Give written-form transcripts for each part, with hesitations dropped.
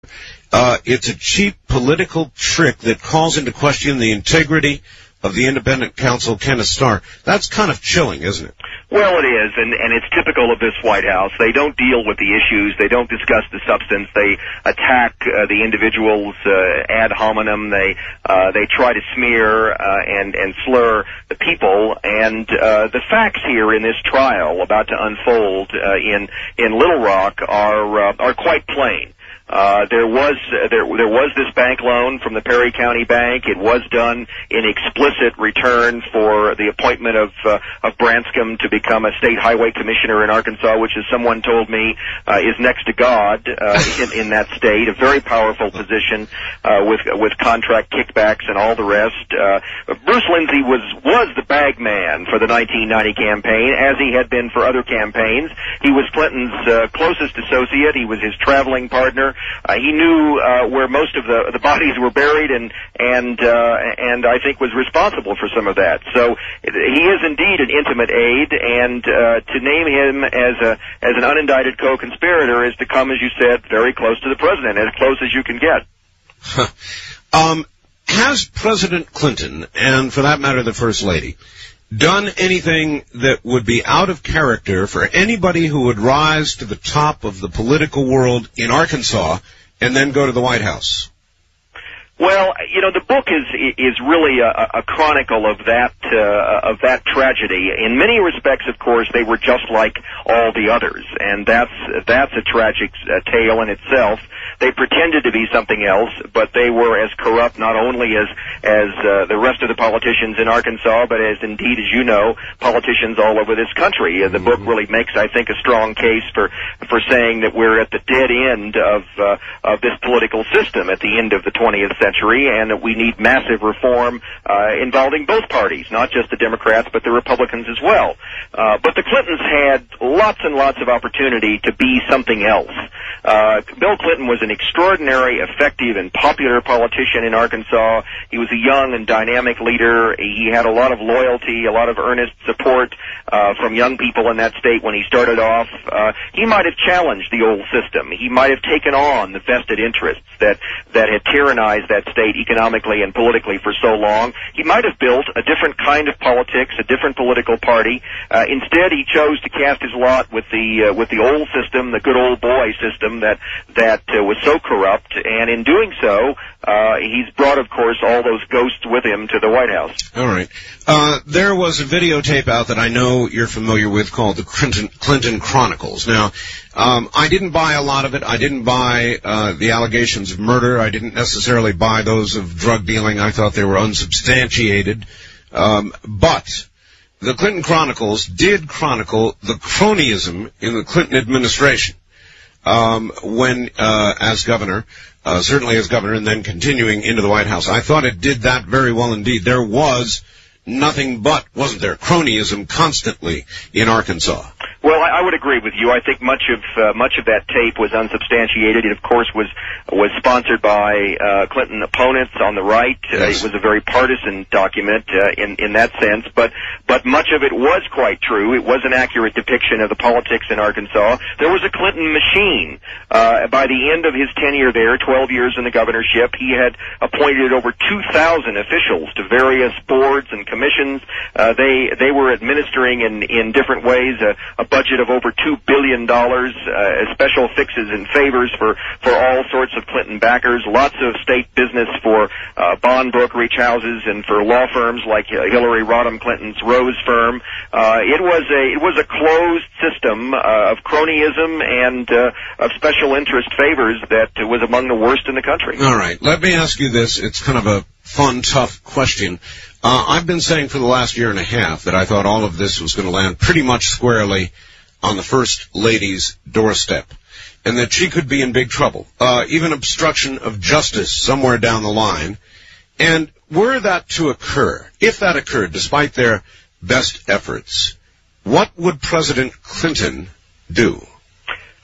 It's a cheap political trick that calls into question the integrity of the independent counsel, Kenneth Starr. That's kind of chilling, isn't it? Well, it is, and it's typical of this White House. They don't deal with the issues. They don't discuss the substance. They attack the individuals ad hominem. They try to smear and slur the people. And the facts here in this trial about to unfold in Little Rock are quite plain. There was this bank loan from the Perry County Bank. It was done in explicit return for the appointment of Branscombe to become a state highway commissioner in Arkansas, which, as someone told me, is next to God in that state. A very powerful position with contract kickbacks and all the rest. Bruce Lindsay was the bag man for the 1990 campaign, as he had been for other campaigns. He was Clinton's closest associate. He was his traveling partner. He knew where most of the bodies were buried, and I think was responsible for some of that. So he is indeed an intimate aide, and to name him as an unindicted co-conspirator is to come, as you said, very close to the president, as close as you can get. Has President Clinton, and for that matter the First Lady, done anything that would be out of character for anybody who would rise to the top of the political world in Arkansas and then go to the White House? Well, the book is really a chronicle of that tragedy. In many respects, of course, they were just like all the others, and that's a tragic tale in itself. They pretended to be something else, but they were as corrupt not only as the rest of the politicians in Arkansas, but as indeed, as you know, politicians all over this country. The book really makes, I think, a strong case for saying that we're at the dead end of this political system at the end of the 20th century, and that we need massive reform involving both parties, not just the Democrats, but the Republicans as well. But the Clintons had lots and lots of opportunity to be something else. Bill Clinton was an extraordinary, effective, and popular politician in Arkansas. He was a young and dynamic leader. He had a lot of loyalty, a lot of earnest support from young people in that state when he started off. He might have challenged the old system. He might have taken on the vested interests that had tyrannized that state economically and politically for so long. He might have built a different kind of politics, a different political party. Instead, he chose to cast his lot with the old system, the good old boy system that was so corrupt, and in doing so, he's brought, of course, all those ghosts with him to the White House. All right. There was a videotape out that I know you're familiar with called the Clinton Chronicles. Now, I didn't buy a lot of it. I didn't buy the allegations of murder. I didn't necessarily buy those of drug dealing. I thought they were unsubstantiated. But the Clinton Chronicles did chronicle the cronyism in the Clinton administration. When, as governor, certainly as governor, and then continuing into the White House. I thought it did that very well indeed. There was nothing but, wasn't there, cronyism constantly in Arkansas. Well, I would agree with you. I think much of that tape was unsubstantiated. It, of course, was sponsored by Clinton opponents on the right. Yes. It was a very partisan document in that sense, but much of it was quite true. It was an accurate depiction of the politics in Arkansas. There was a Clinton machine. By the end of his tenure there, 12 years in the governorship, he had appointed over 2,000 officials to various boards and commissions. They were administering in different ways a budget of over $2 billion, special fixes and favors for all sorts of Clinton backers, lots of state business for bond brokerage houses and for law firms like Hillary Rodham Clinton's Rose firm. It was a closed system of cronyism and of special interest favors that was among the worst in the country. All right. Let me ask you this. It's kind of a fun, tough question. I've been saying for the last year and a half that I thought all of this was going to land pretty much squarely on the First Lady's doorstep, and that she could be in big trouble, even obstruction of justice somewhere down the line. And were that to occur, if that occurred, despite their best efforts, what would President Clinton do?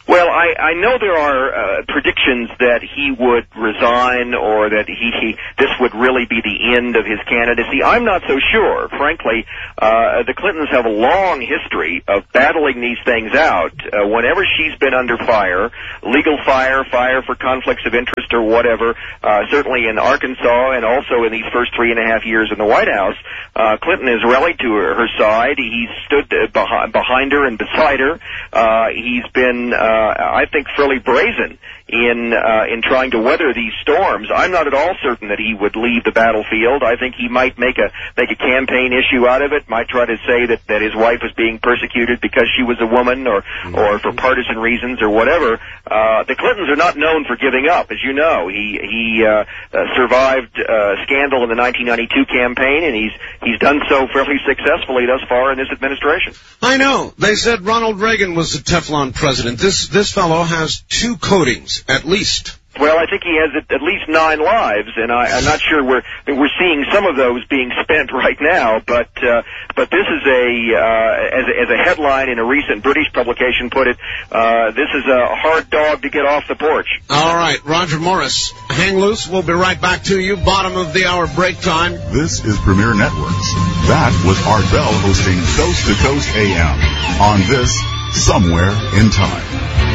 Well, I know there are predictions that he would resign or that this would really be the end of his candidacy. I'm not so sure. Frankly, the Clintons have a long history of battling these things out. Whenever she's been under fire, legal fire for conflicts of interest or whatever, certainly in Arkansas and also in these first 3.5 years in the White House, Clinton has rallied to her side. He's stood behind her and beside her. He's been I think fairly brazen in trying to weather these storms. I'm not at all certain that he would leave the battlefield. I think he might make a campaign issue out of it, might try to say that his wife was being persecuted because she was a woman or for partisan reasons or whatever. The Clintons are not known for giving up, as you know. He survived scandal in the 1992 campaign, and he's done so fairly successfully thus far in this administration. I know. They said Ronald Reagan was the Teflon president. This fellow has 2 coatings, at least. Well, I think he has at least 9 lives, and I'm not sure we're seeing some of those being spent right now. But this is as a headline in a recent British publication put it, this is a hard dog to get off the porch. All right, Roger Morris, hang loose. We'll be right back to you. Bottom of the hour break time. This is Premier Networks. That was Art Bell hosting Coast to Coast AM on this Somewhere in Time.